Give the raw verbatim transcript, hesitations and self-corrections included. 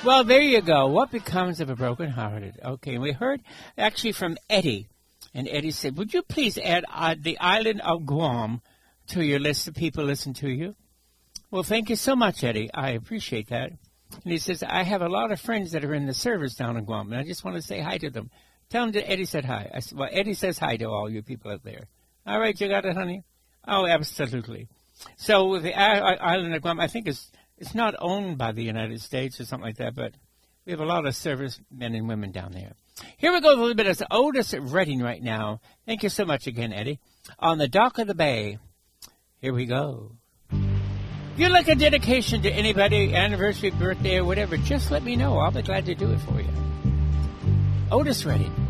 Well, there you go. What becomes of a broken-hearted? Okay, we heard actually from Eddie. And Eddie said, would you please add uh, the island of Guam to your list of people listen to you? Well, thank you so much, Eddie. I appreciate that. And he says, I have a lot of friends that are in the service down in Guam, and I just want to say hi to them. Tell them that Eddie said hi. I said, well, Eddie says hi to all you people out there. All right, you got it, honey? Oh, absolutely. So the island of Guam, I think, is it's not owned by the United States or something like that, but we have a lot of servicemen and women down there. Here we go with a little bit of Otis Redding right now. Thank you so much again, Eddie. On the Dock of the Bay. Here we go. If you'd like a dedication to anybody, anniversary, birthday, or whatever, just let me know. I'll be glad to do it for you. Otis Redding.